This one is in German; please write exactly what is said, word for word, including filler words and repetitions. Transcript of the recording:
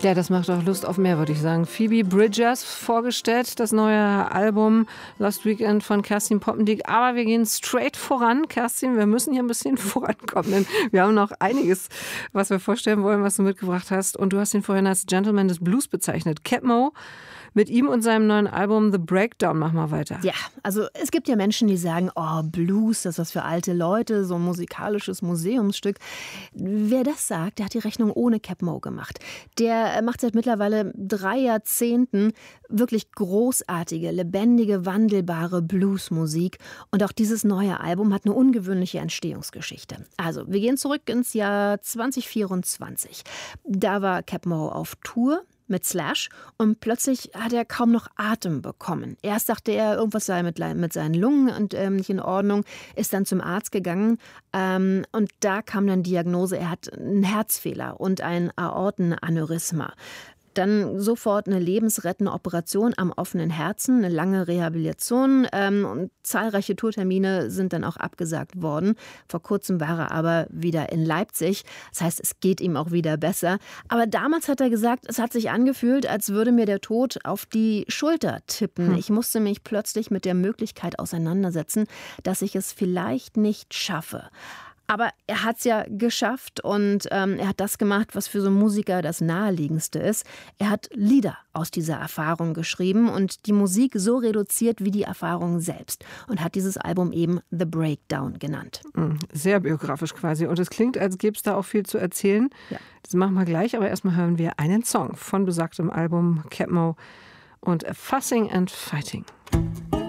Ja, das macht auch Lust auf mehr, würde ich sagen. Phoebe Bridgers vorgestellt, das neue Album Last Weekend von Kerstin Poppendiek. Aber wir gehen straight voran. Kerstin, wir müssen hier ein bisschen vorankommen, denn wir haben noch einiges, was wir vorstellen wollen, was du mitgebracht hast. Und du hast ihn vorhin als Gentleman des Blues bezeichnet. Capmo. Mit ihm und seinem neuen Album The Breakdown machen wir weiter. Ja, also es gibt ja Menschen, die sagen, oh, Blues, das ist was für alte Leute, so ein musikalisches Museumsstück. Wer das sagt, der hat die Rechnung ohne Capmo gemacht. Der macht seit mittlerweile drei Jahrzehnten wirklich großartige, lebendige, wandelbare Bluesmusik. Und auch dieses neue Album hat eine ungewöhnliche Entstehungsgeschichte. Also, wir gehen zurück ins Jahr zwanzig vierundzwanzig. Da war Capmo auf Tour mit Slash und plötzlich hat er kaum noch Atem bekommen. Erst dachte er, irgendwas sei mit, mit seinen Lungen und ähm, nicht in Ordnung, ist dann zum Arzt gegangen ähm, und da kam dann Diagnose, er hat einen Herzfehler und ein Aortenaneurysma. Dann sofort eine lebensrettende Operation am offenen Herzen, eine lange Rehabilitation ähm, und zahlreiche Tourtermine sind dann auch abgesagt worden. Vor kurzem war er aber wieder in Leipzig. Das heißt, es geht ihm auch wieder besser. Aber damals hat er gesagt, es hat sich angefühlt, als würde mir der Tod auf die Schulter tippen. Hm. Ich musste mich plötzlich mit der Möglichkeit auseinandersetzen, dass ich es vielleicht nicht schaffe. Aber er hat es ja geschafft und ähm, er hat das gemacht, was für so einen Musiker das Naheliegendste ist. Er hat Lieder aus dieser Erfahrung geschrieben und die Musik so reduziert wie die Erfahrung selbst und hat dieses Album eben The Breakdown genannt. Sehr biografisch quasi und es klingt, als gäbe es da auch viel zu erzählen. Ja. Das machen wir gleich, aber erstmal hören wir einen Song von besagtem Album Capmo und Fussing and Fighting.